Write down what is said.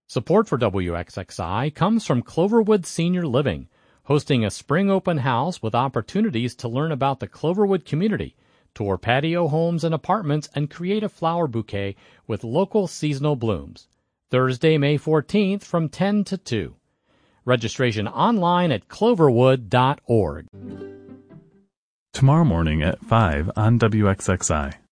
Support for WXXI comes from Cloverwood Senior Living, hosting a spring open house with opportunities to learn about the Cloverwood community, tour patio homes and apartments, and create a flower bouquet with local seasonal blooms. Thursday, May 14th from 10 to 2. Registration online at cloverwood.org. Tomorrow morning at 5 on WXXI.